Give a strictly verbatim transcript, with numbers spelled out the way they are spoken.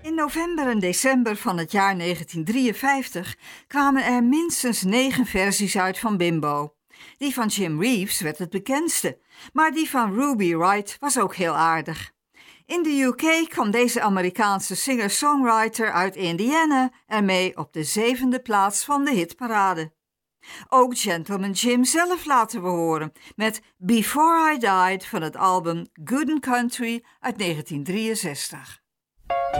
In november en december van het jaar negentien drieënvijftig kwamen er minstens negen versies uit van Bimbo. Die van Jim Reeves werd het bekendste, maar die van Ruby Wright was ook heel aardig. In de U K kwam deze Amerikaanse singer-songwriter uit Indiana ermee op de zevende plaats van de hitparade. Ook Gentleman Jim zelf laten we horen met Before I Died van het album Good and Country uit negentien drieënzestig.